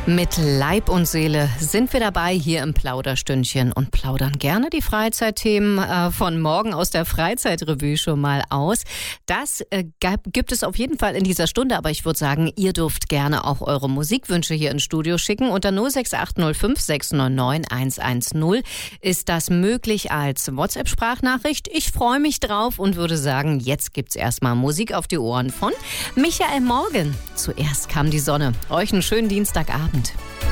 Mit Leib und Seele sind wir dabei hier im Plauderstündchen und plaudern gerne die Freizeitthemen von morgen aus der Freizeitrevue schon mal aus. Das gibt es auf jeden Fall in dieser Stunde, aber ich würde sagen, ihr dürft gerne auch eure Musikwünsche hier ins Studio schicken. Unter 06805 699 110 ist das möglich als WhatsApp-Sprachnachricht. Ich freue mich drauf und würde sagen, jetzt gibt's erstmal Musik auf die Ohren von Michael Morgan. Zuerst kam die Sonne. Euch einen schönen Dienstagabend.